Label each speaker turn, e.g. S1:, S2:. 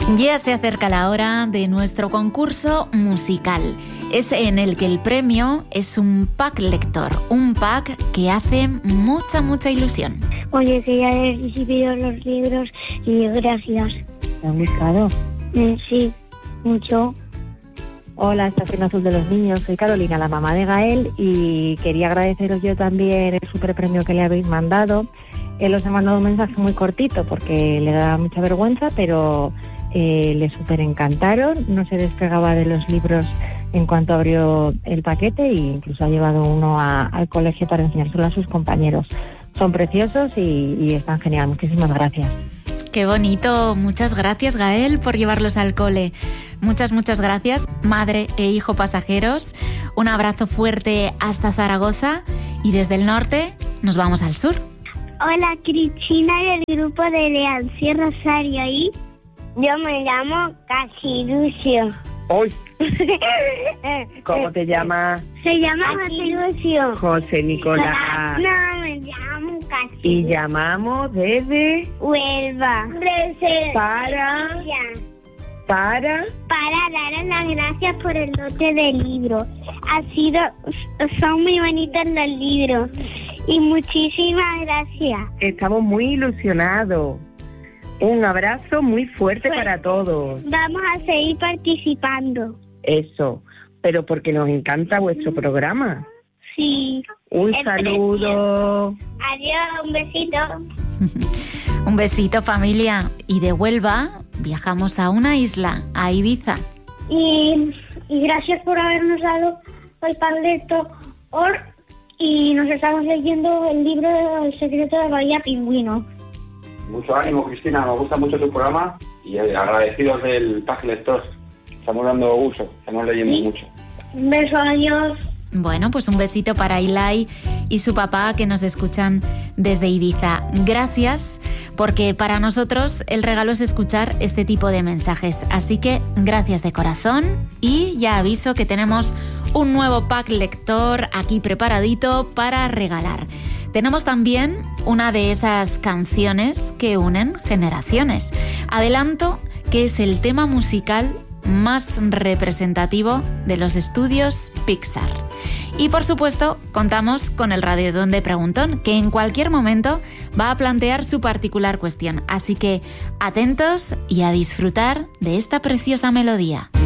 S1: Ya se acerca la hora de nuestro concurso musical. Es en el que el premio es un pack lector, un pack que hace mucha ilusión.
S2: Oye, que ya he recibido los libros y gracias.
S3: ¿Te han gustado?
S2: Sí, mucho.
S3: Hola, Estación Azul de los Niños. Soy Carolina, la mamá de Gael, y quería agradeceros yo también el superpremio que le habéis mandado. Él os ha mandado un mensaje muy cortito porque le da mucha vergüenza, pero le súper encantaron. No se despegaba de los libros en cuanto abrió el paquete, e incluso ha llevado uno al colegio para enseñárselo a sus compañeros. Son preciosos y están genial. Muchísimas gracias.
S1: Qué bonito. Muchas gracias, Gael, por llevarlos al cole. Muchas gracias, madre e hijo pasajeros. Un abrazo fuerte hasta Zaragoza y desde el norte nos vamos al sur.
S2: Hola, Cristina del grupo de Leancio Rosario y yo me llamo Casilucio.
S4: Hoy. ¿Cómo te llamas?
S2: Se llama Casilucio.
S4: José Nicolás.
S2: No, me llamo Casilucio.
S4: Y llamamos desde
S2: Huelva.
S4: para
S2: daros las gracias por el lote del libro. Son muy bonitos los libros. Y muchísimas gracias.
S4: Estamos muy ilusionados. Un abrazo muy fuerte para todos.
S2: Vamos a seguir participando.
S4: Eso, pero porque nos encanta vuestro programa.
S2: Sí.
S4: Un saludo.
S2: Adiós, un besito.
S1: Un besito, familia. Y de Huelva viajamos a una isla, a Ibiza.
S2: Y gracias por habernos dado el pan lector. Y nos estamos leyendo el libro El secreto de Bahía Pingüino.
S5: Mucho ánimo, Cristina, nos gusta mucho tu programa y agradecidos del pack lector. Estamos dando uso, estamos leyendo mucho.
S2: Un beso, adiós.
S1: Bueno, pues un besito para Ilai y su papá que nos escuchan desde Ibiza. Gracias, porque para nosotros el regalo es escuchar este tipo de mensajes. Así que gracias de corazón y ya aviso que tenemos un nuevo pack lector aquí preparadito para regalar. Tenemos también una de esas canciones que unen generaciones. Adelanto que es el tema musical más representativo de los estudios Pixar. Y por supuesto, contamos con el Radiodón de Preguntón, que en cualquier momento va a plantear su particular cuestión. Así que atentos y a disfrutar de esta preciosa melodía.